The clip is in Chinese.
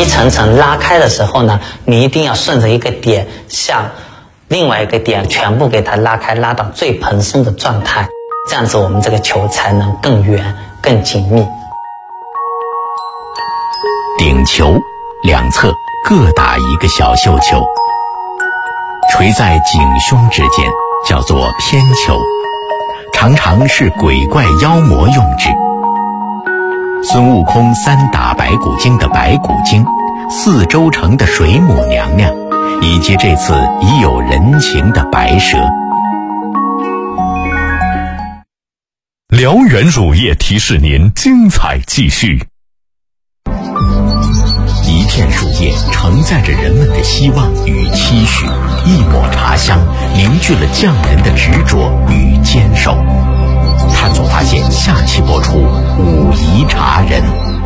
一层层拉开的时候呢，你一定要顺着一个点向另外一个点全部给它拉开，拉到最蓬松的状态，这样子我们这个球才能更圆更紧密。 顶球两侧各打一个小绣球，垂在颈胸之间，叫做偏球，常常是鬼怪妖魔用之。孙悟空3打白骨精的白骨精，4周城的水母娘娘，以及这次已有人情的白蛇。 辽源乳业提示您精彩继续。 一片乳业承载着人们的希望与期许，一抹茶香凝聚了匠人的执着与坚守。探索发现下期播出，武夷茶人。